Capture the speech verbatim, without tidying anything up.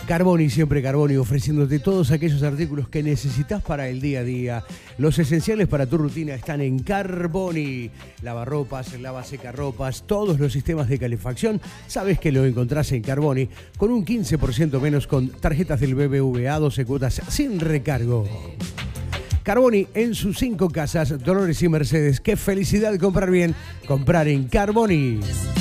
Carboni, siempre Carboni, ofreciéndote todos aquellos artículos que necesitas para el día a día. Los esenciales para tu rutina están en Carboni. Lavarropas, lavasecarropas, todos los sistemas de calefacción, sabes que lo encontrás en Carboni, con un quince por ciento menos con tarjetas del B B V A, doce cuotas sin recargo. Carboni en sus cinco casas, Dolores y Mercedes. Qué felicidad comprar bien, comprar en Carboni.